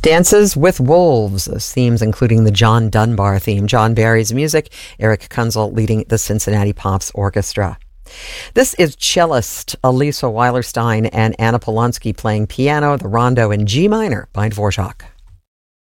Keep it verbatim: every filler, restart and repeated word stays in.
Dances with Wolves, those themes including the John Dunbar theme. John Barry's music, Eric Kunzel leading the Cincinnati Pops Orchestra. This is cellist Elisa Weilerstein and Anna Polonsky playing piano, the rondo in G minor by Dvorak.